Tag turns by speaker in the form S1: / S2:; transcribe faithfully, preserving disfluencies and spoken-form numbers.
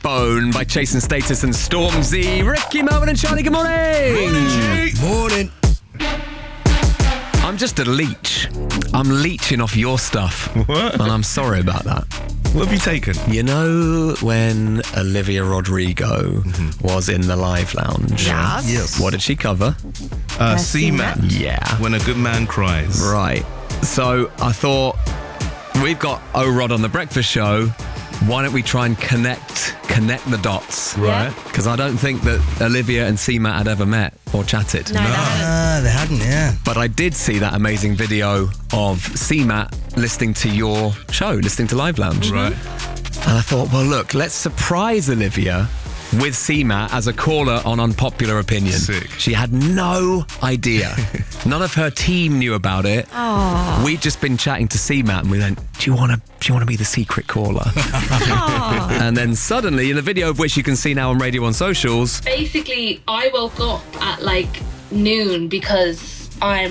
S1: Backbone by Chasing Status and Stormzy. Ricky, Melvin and Charlie, good morning.
S2: Morning.
S1: I'm just a leech. I'm leeching off your stuff.
S3: What?
S1: And I'm sorry about that.
S3: What have you taken?
S1: You know when Olivia Rodrigo mm-hmm. was in the Live Lounge?
S2: Yes.
S3: Yes.
S1: What did she cover?
S3: Uh, C-Mat.
S1: Yeah.
S3: When a Good Man Cries.
S1: Right. So I thought, we've got O-Rod on the breakfast show. Why don't we try and connect connect the dots?
S3: Right.
S1: Because I don't think that Olivia and C-Mat had ever met or chatted.
S4: No, they haven't.
S2: Ah, they hadn't, yeah.
S1: But I did see that amazing video of C-Mat listening to your show, listening to Live Lounge.
S3: Right.
S1: And I thought, well, look, let's surprise Olivia with C-Mat as a caller on Unpopular Opinion.
S3: Sick.
S1: She had no idea. None of her team knew about it.
S4: Aww.
S1: We'd just been chatting to C-Mat and we went, do you want to do you want to be the secret caller? And then suddenly, in the video of which you can see now on Radio One Socials,
S5: Basically, I woke up at like noon because I'm